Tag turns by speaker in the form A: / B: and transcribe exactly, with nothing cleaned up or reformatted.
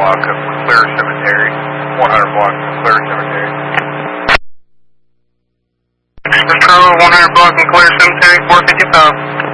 A: block of Clear Cemetery. one hundred block of Clear Cemetery. Patrol one hundred block of Clear Cemetery, four fifty-five.